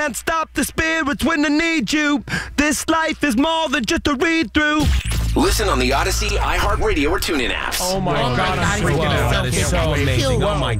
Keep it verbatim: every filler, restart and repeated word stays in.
can't stop the spirits when they need you. This life is more than just a read-through. Listen on the Odyssey, iHeartRadio, or TuneIn apps. Oh my Oh my God, God, I'm he's freaking so out. That is so Can't wait. amazing. Oh my